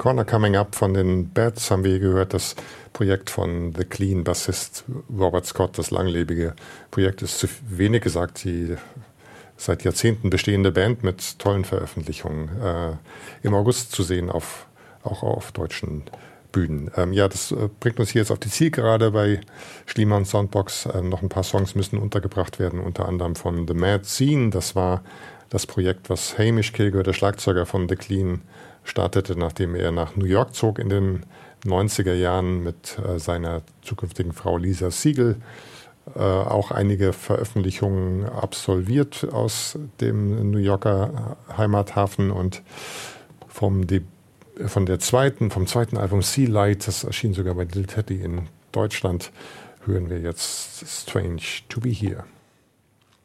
Corner Coming Up von den Bats haben wir gehört. Das Projekt von The Clean Bassist Robert Scott, das langlebige Projekt, ist zu wenig gesagt, die seit Jahrzehnten bestehende Band mit tollen Veröffentlichungen. Im August zu sehen, auch auf deutschen Bühnen. Das bringt uns hier jetzt auf die Zielgerade bei Schliemann Soundbox. Noch ein paar Songs müssen untergebracht werden, unter anderem von The Mad Scene. Das war das Projekt, was Hamish Kilgore, der Schlagzeuger von The Clean, startete, nachdem er nach New York zog in den 90er Jahren mit seiner zukünftigen Frau Lisa Siegel. Auch einige Veröffentlichungen absolviert aus dem New Yorker Heimathafen und vom zweiten Album Sea Light, das erschien sogar bei Lil Teddy in Deutschland, hören wir jetzt Strange to Be Here.